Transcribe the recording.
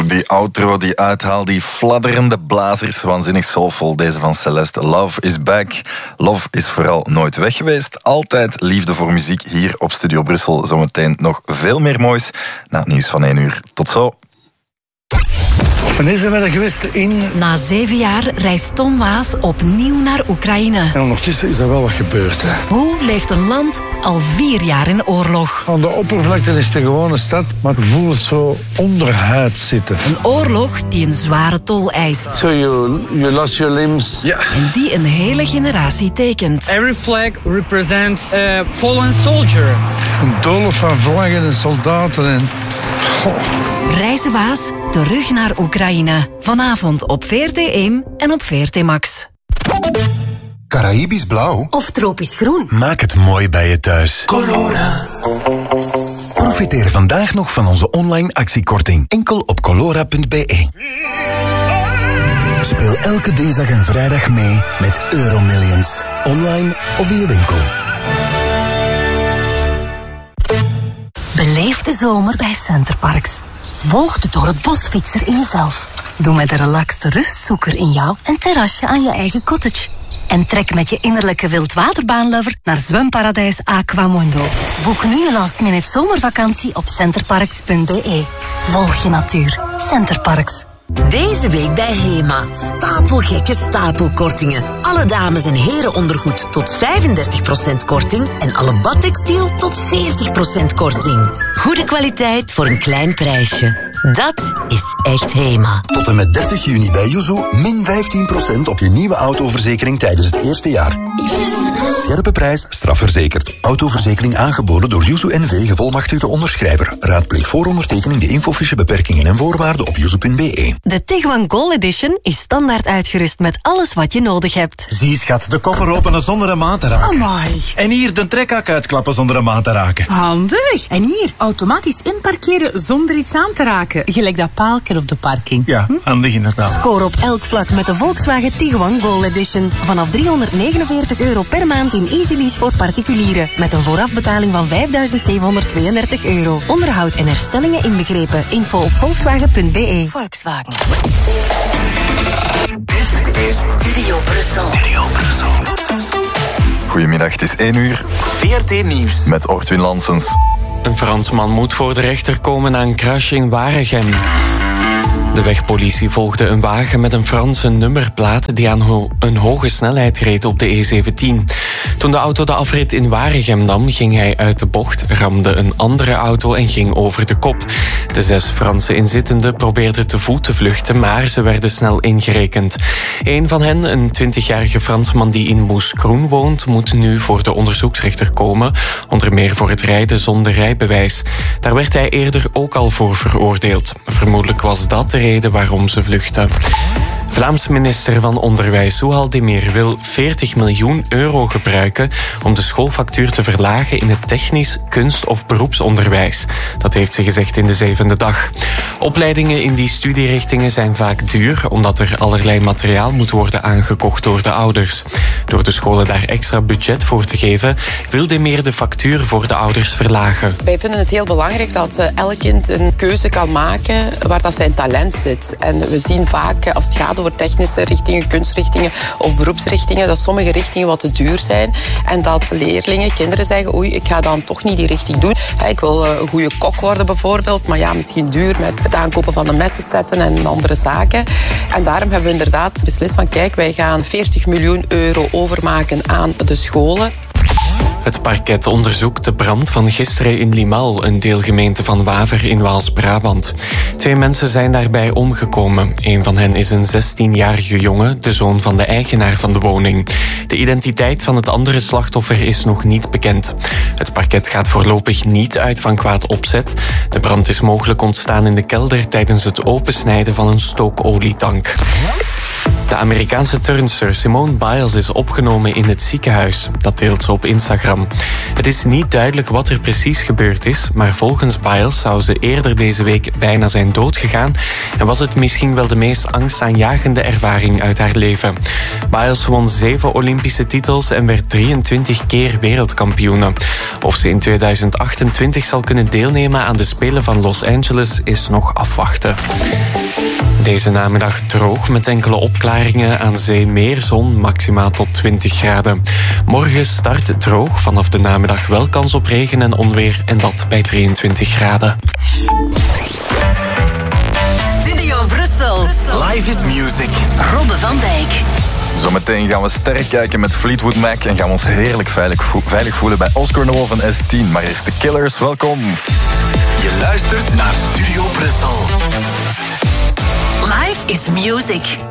Die outro, die uithaal, die fladderende blazers, waanzinnig soulful. Deze van Celeste. Love is back. Love is vooral nooit weg geweest. Altijd liefde voor muziek hier op Studio Brussel. Zometeen nog veel meer moois na het nieuws van 1 uur. Tot zo. Wanneer zijn we er geweest in? Na 7 jaar reist Tom Waas opnieuw naar Oekraïne. En ondertussen is er wel wat gebeurd. Hè. Hoe leeft een land al 4 jaar in oorlog? Aan de oppervlakte is het een gewone stad, maar het voelt zo onderhuid zitten. Een oorlog die een zware tol eist. So you lost your limbs. Ja. En die een hele generatie tekent. Every flag represents a fallen soldier. Een doolhof van vlaggen en soldaten en... Reizen Waas terug naar Oekraïne. Vanavond op VRT1 en op VRT Max. Caraïbisch blauw Of tropisch groen. Maak het mooi bij je thuis. Colora. Profiteer vandaag nog van onze online actiekorting. Enkel op colora.be. Speel elke dinsdag en vrijdag mee met Euromillions. Online of in je winkel. Beleef de zomer bij Centerparks. Volg de door het bosfietser in jezelf. Doe met de relaxte rustzoeker in jou een terrasje aan je eigen cottage. En trek met je innerlijke wildwaterbaanlover naar zwemparadijs Aquamundo. Boek nu een last-minute zomervakantie op centerparks.be. Volg je natuur. Centerparks. Deze week bij HEMA. Stapelgekke stapelkortingen. Alle dames- en herenondergoed tot 35% korting. En alle badtextiel tot 40% korting. Goede kwaliteit voor een klein prijsje. Dat is echt HEMA. Tot en met 30 juni bij Yuzu min 15% op je nieuwe autoverzekering tijdens het eerste jaar. Scherpe prijs, strafverzekerd. Autoverzekering aangeboden door Yuzu NV, gevolmachtigde onderschrijver. Raadpleeg voor ondertekening de infofiche beperkingen en voorwaarden op yuzu.be. De Tiguan Gold Edition is standaard uitgerust met alles wat je nodig hebt. Zie schat, de koffer openen zonder een maat te raken. Amai. En hier de trekhak uitklappen zonder een maat te raken. Handig. En hier, automatisch inparkeren zonder iets aan te raken. Gelijk dat paaltje op de parking. Ja, handig inderdaad. Score op elk vlak met de Volkswagen Tiguan Gold Edition. Vanaf €349 per maand in Easy Lease voor particulieren. Met een voorafbetaling van €5.732. Onderhoud en herstellingen inbegrepen. Info op volkswagen.be. Volkswagen. Dit is Studio Brussel. Goedemiddag, het is 1 uur. VRT Nieuws. Met Ortwin Lansens. Een Fransman moet voor de rechter komen na een crash in Waregem. De wegpolitie volgde een wagen met een Franse nummerplaat die aan een hoge snelheid reed op de E17. Toen de auto de afrit in Waregem nam, ging hij uit de bocht, ramde een andere auto en ging over de kop. De 6 Franse inzittenden probeerden te voet te vluchten, maar ze werden snel ingerekend. Een van hen, een 20-jarige Fransman die in Moeskroen woont, moet nu voor de onderzoeksrechter komen, onder meer voor het rijden zonder rijbewijs. Daar werd hij eerder ook al voor veroordeeld. Vermoedelijk was dat de reden waarom ze vluchtten. Vlaams minister van Onderwijs Souhal Demir wil €40 miljoen gebruiken om de schoolfactuur te verlagen in het technisch, kunst- of beroepsonderwijs. Dat heeft ze gezegd in de 7e dag. Opleidingen in die studierichtingen zijn vaak duur, omdat er allerlei materiaal moet worden aangekocht door de ouders. Door de scholen daar extra budget voor te geven, wil Demir de factuur voor de ouders verlagen. Wij vinden het heel belangrijk dat elk kind een keuze kan maken waar dat zijn talent zit. En we zien vaak, als het gaat over technische richtingen, kunstrichtingen of beroepsrichtingen, dat sommige richtingen wat te duur zijn en dat leerlingen, kinderen zeggen, oei, ik ga dan toch niet die richting doen. Ik wil een goede kok worden bijvoorbeeld, maar ja, misschien duur met het aankopen van de messensetten en andere zaken. En daarom hebben we inderdaad beslist van, kijk, wij gaan €40 miljoen overmaken aan de scholen. Het parket onderzoekt de brand van gisteren in Limahl, een deelgemeente van Waver in Waals-Brabant. 2 mensen zijn daarbij omgekomen. Een van hen is een 16-jarige jongen, de zoon van de eigenaar van de woning. De identiteit van het andere slachtoffer is nog niet bekend. Het parket gaat voorlopig niet uit van kwaad opzet. De brand is mogelijk ontstaan in de kelder tijdens het opensnijden van een stookolietank. De Amerikaanse turnster Simone Biles is opgenomen in het ziekenhuis. Dat deelt ze op Instagram. Het is niet duidelijk wat er precies gebeurd is, maar volgens Biles zou ze eerder deze week bijna zijn doodgegaan en was het misschien wel de meest angstaanjagende ervaring uit haar leven. Biles won 7 Olympische titels en werd 23 keer wereldkampioene. Of ze in 2028 zal kunnen deelnemen aan de Spelen van Los Angeles is nog afwachten. Deze namiddag droog met enkele opklaringen, aan zee meer zon, maximaal tot 20 graden. Morgen start droog, vanaf de namiddag wel kans op regen en onweer en dat bij 23 graden. Studio Brussel. Life is music. Robbe van Dijk. Zometeen gaan we sterk kijken met Fleetwood Mac en gaan we ons heerlijk veilig voelen bij Oscar Noel van S10. Maar eerst de Killers, welkom. Je luistert naar Studio Brussel. Life is music.